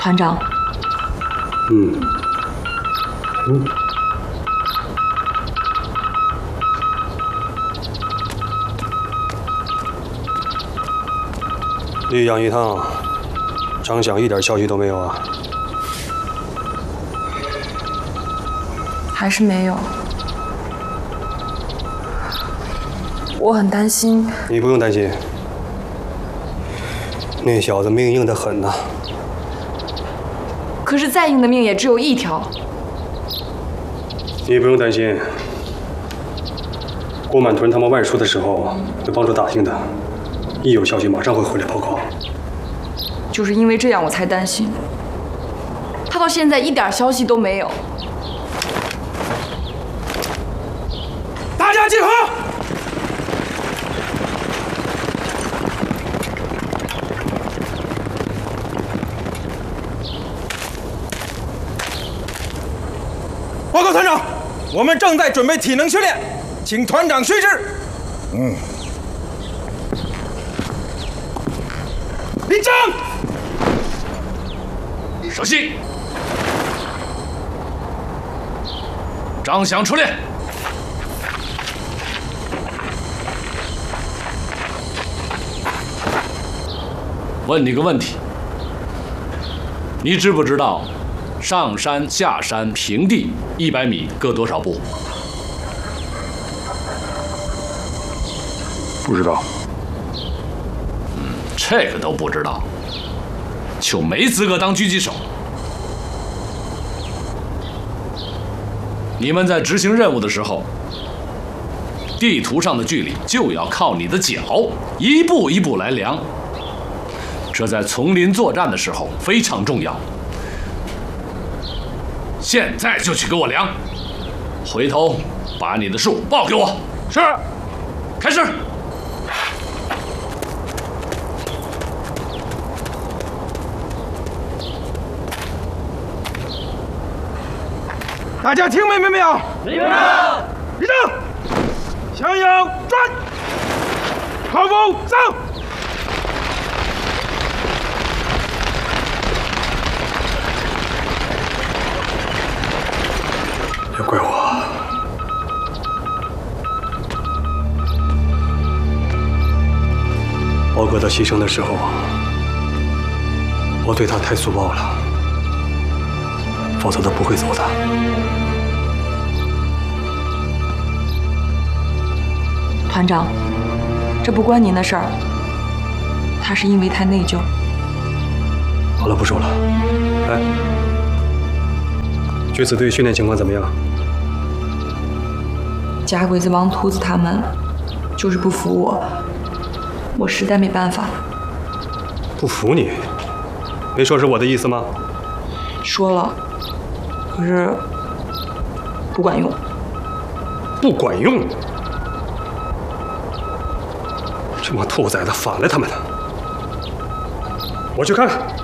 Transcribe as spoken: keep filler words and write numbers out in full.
团长。 嗯。嗯。丽阳一趟，张响一点消息都没有啊？ 还是没有。我很担心。 你不用担心，那小子命硬得很呐。 可是再硬的命也只有一条。 你不用担心，郭满屯他们外出的时候会帮助打听的，一有消息马上会回来报告。 就是因为这样，我才担心。他到现在一点消息都没有。 大家集合！报告团长，我们正在准备体能训练，请团长须知。嗯。立正。 稍息。张翔出列。问你个问题，你知不知道上山、下山、平地一百米各多少步？ 不知道。 嗯，这个都不知道，就没资格当狙击手。你们在执行任务的时候，地图上的距离就要靠你的脚一步一步来量。这在丛林作战的时候非常重要。现在就去给我量，回头把你的数报给我。 是。 开始。 大家听明白没有？ 明白了。 立正，向右转，靠谱上。 别怪我，包哥他牺牲的时候，我对他太粗暴了，否则他不会走的。 团长，这不关您的事儿，他是因为太内疚。 好了，不说了。哎，决死队训练情况怎么样？ 假鬼子王秃子他们就是不服我，我实在没办法。 不服你？没说是我的意思吗？ 说了，可是不管用。 不管用？这帮兔崽子反了他们了！我去看看。